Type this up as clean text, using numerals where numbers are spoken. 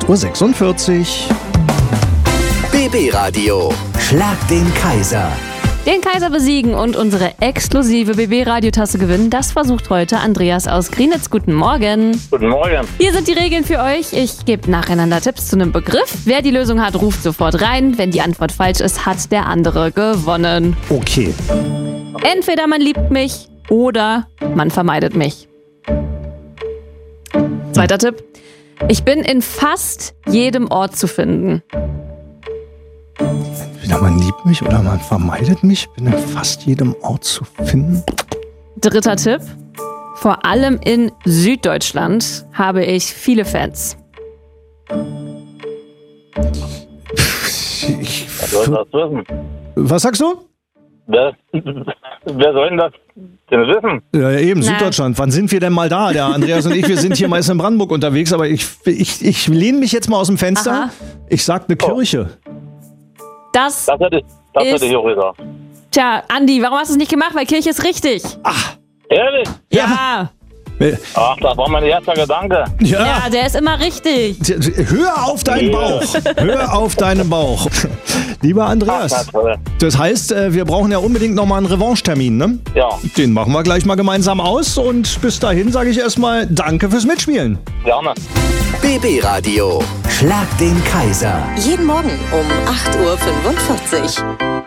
8:46 Uhr. BB Radio. Schlag den Kaiser. Den Kaiser besiegen und unsere exklusive BB-Radiotasse gewinnen, das versucht heute Andreas aus Grienitz. Guten Morgen. Guten Morgen. Hier sind die Regeln für euch. Ich gebe nacheinander Tipps zu einem Begriff. Wer die Lösung hat, ruft sofort rein. Wenn die Antwort falsch ist, hat der andere gewonnen. Okay. Entweder man liebt mich oder man vermeidet mich. Zweiter Tipp. Ich bin in fast jedem Ort zu finden. Entweder man liebt mich oder man vermeidet mich. Bin in fast jedem Ort zu finden. Dritter Tipp. Vor allem in Süddeutschland habe ich viele Fans. Wer soll das wissen? Was sagst du? Wer soll denn das denn wissen? Ja, eben, Na. Süddeutschland. Wann sind wir denn mal da? Der Andreas und ich, wir sind hier meist in Brandenburg unterwegs, aber ich lehne mich jetzt mal aus dem Fenster. Aha. Ich sag eine Kirche. Das Das hätte ich auch gesagt. Tja, Andi, warum hast du es nicht gemacht? Weil Kirche ist richtig. Ehrlich? Ja. Ach, das war mein erster Gedanke. Ja, der ist immer richtig. Hör auf deinen Bauch. Hör auf deinen Bauch. Lieber Na Andreas, toll. das heißt, wir brauchen ja unbedingt nochmal einen Revanche-Termin, ne? Ja, Den machen wir gleich mal gemeinsam aus und bis dahin sage ich erstmal danke fürs Mitspielen. gerne. BB Radio. Schlag den Kaiser. Jeden Morgen um 8:45 Uhr.